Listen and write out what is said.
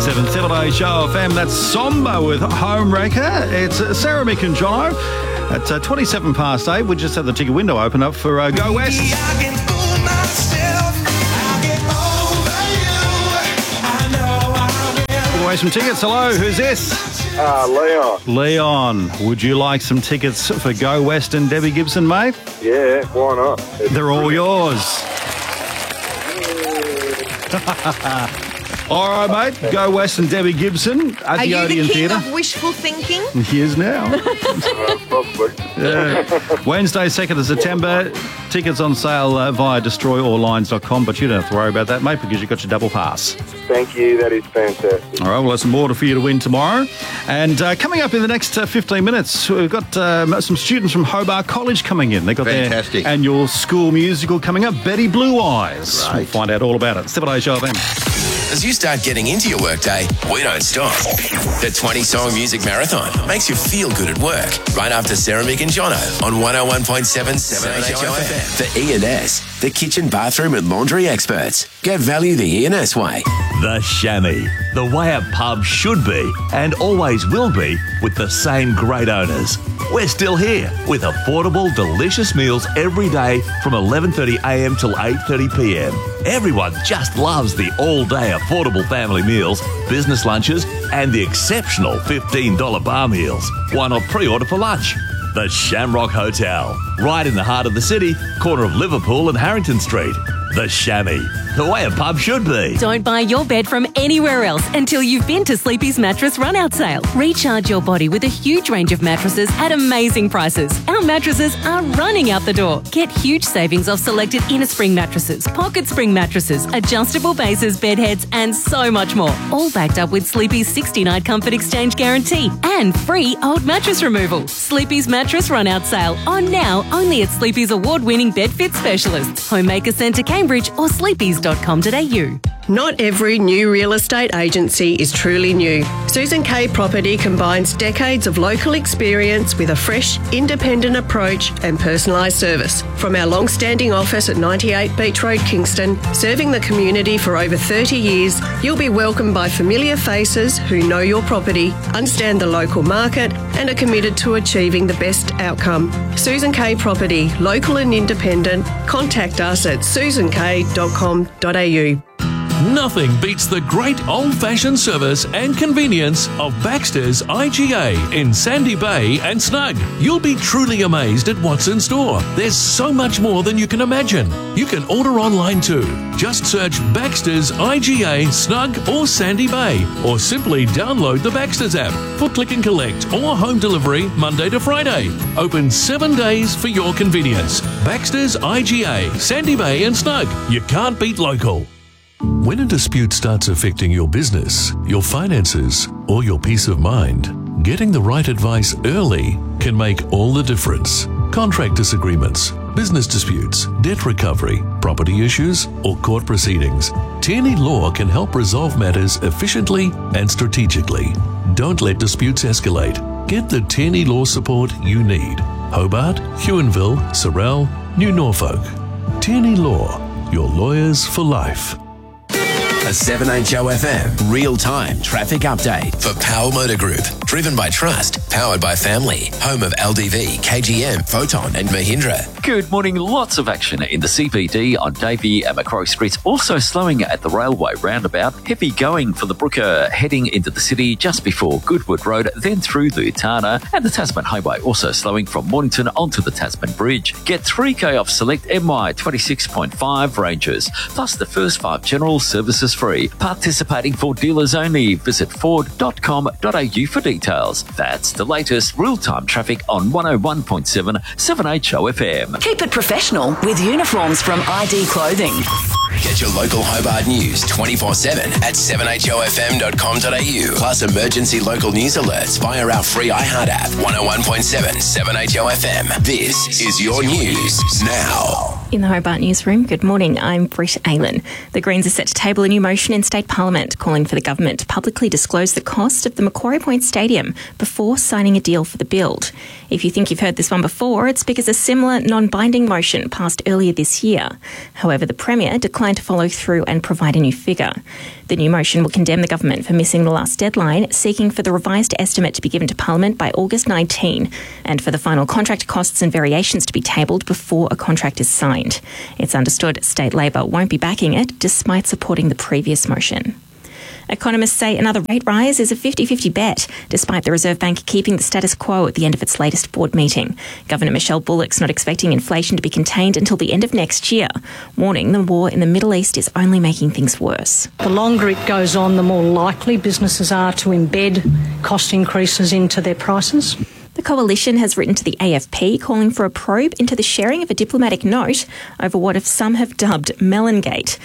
101.7 Saturday Show FM. That's Somba with Homewrecker. It's Sarah, Mick and Jono. At 27 past 8, we just had the ticket window open up for Go West. Give away some tickets. Hello, who's this? Leon. Leon, would you like some tickets for Go West and Debbie Gibson, mate? Yeah, why not? They're all yours. All right, mate. Go West and Debbie Gibson at the Odeon Theatre. Are you the king of wishful thinking? He is now. Probably. Wednesday, 2nd of September. Tickets on sale via destroyallines.com, but you don't have to worry about that, mate, because you've got your double pass. Thank you. That is fantastic. All right, well, there's some more for you to win tomorrow. And coming up in the next 15 minutes, we've got some students from Hobart College coming in. They've got Fantastic. their annual school musical coming up, Betty Blue Eyes. Right. We'll find out all about it. 7 Day Show FM. As you start getting into your workday, we don't stop. The 20-song music marathon makes you feel good at work. Right after Sarah, Mick and Jono on 101.7 7HOFM. For E&S, the kitchen, bathroom and laundry experts. Get value the E&S way. The Chamois, the way a pub should be and always will be, with the same great owners. We're still here with affordable, delicious meals every day from 11:30am till 8:30pm. Everyone just loves the all-day affordable family meals, business lunches and the exceptional $15 bar meals. Why not pre-order for lunch? The Shamrock Hotel, right in the heart of the city, corner of Liverpool and Harrington Street. The Chamois, the way a pub should be. Don't buy your bed from anywhere else until you've been to Sleepy's Mattress Run-Out Sale. Recharge your body with a huge range of mattresses at amazing prices. Our mattresses are running out the door. Get huge savings off selected inner spring mattresses, pocket spring mattresses, adjustable bases, bed heads and so much more. All backed up with Sleepy's 60-night comfort exchange guarantee and free old mattress removal. Sleepy's Mattress Run-Out Sale on now only at Sleepy's award-winning bed fit specialists, Homemaker Centre Cambridge or sleepies.com.au. Not every new real estate agency is truly new. Susan K Property combines decades of local experience with a fresh, independent approach and personalised service. From our long-standing office at 98 Beach Road, Kingston, serving the community for over 30 years, you'll be welcomed by familiar faces who know your property, understand the local market and are committed to achieving the best outcome. Susan K Property, local and independent. Contact us at susankay.com.au. Nothing beats the great old-fashioned service and convenience of Baxter's IGA in Sandy Bay and Snug. You'll be truly amazed at what's in store. There's so much more than you can imagine. You can order online too. Just search Baxter's IGA, Snug or Sandy Bay, or simply download the Baxter's app for click and collect or home delivery Monday to Friday. Open 7 days for your convenience. Baxter's IGA, Sandy Bay and Snug. You can't beat local. When a dispute starts affecting your business, your finances, or your peace of mind, getting the right advice early can make all the difference. Contract disagreements, business disputes, debt recovery, property issues, or court proceedings. Tierney Law can help resolve matters efficiently and strategically. Don't let disputes escalate. Get the Tierney Law support you need. Hobart, Huonville, Sorell, New Norfolk. Tierney Law, your lawyers for life. A 7HOFM real-time traffic update for Power Motor Group. Driven by trust, powered by family. Home of LDV, KGM, Photon and Mahindra. Good morning. Lots of action in the CBD on Davey and Macquarie Streets. Also slowing at the railway roundabout. Heavy going for the Brooker heading into the city just before Goodwood Road, then through the Tana. And the Tasman Highway also slowing from Mornington onto the Tasman Bridge. Get 3K off select MY 26.5 ranges. Plus the first 5 general services free. Participating Ford dealers only. Visit ford.com.au for details. That's the latest real-time traffic on 101.7 7HOFM. Keep it professional with uniforms from ID Clothing. Get your local Hobart news 24/7 at 7HOFM.com.au. Plus emergency local news alerts via our free iHeart app. 101.7 7HOFM. This is your news now. In the Hobart Newsroom, good morning, I'm Britt Aylan. The Greens are set to table a new motion in State Parliament calling for the government to publicly disclose the cost of the Macquarie Point Stadium before signing a deal for the build. If you think you've heard this one before, it's because a similar non-binding motion passed earlier this year. However, the Premier declined to follow through and provide a new figure. The new motion will condemn the government for missing the last deadline, seeking for the revised estimate to be given to Parliament by August 19 and for the final contract costs and variations to be tabled before a contract is signed. It's understood State Labor won't be backing it despite supporting the previous motion. Economists say another rate rise is a 50-50 bet, despite the Reserve Bank keeping the status quo at the end of its latest board meeting. Governor Michelle Bullock's not expecting inflation to be contained until the end of next year, warning the war in the Middle East is only making things worse. The longer it goes on, the more likely businesses are to embed cost increases into their prices. The coalition has written to the AFP calling for a probe into the sharing of a diplomatic note over what some have dubbed Melongate.